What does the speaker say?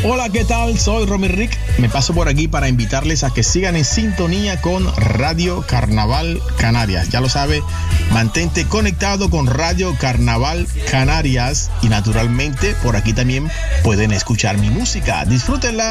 Hola, ¿qué tal? Soy Romy Rick. Me paso por aquí para invitarles a que sigan en sintonía con Radio Carnaval Canarias. Ya lo sabe, mantente conectado con Radio Carnaval Canarias y naturalmente por aquí también pueden escuchar mi música. Disfrútenla.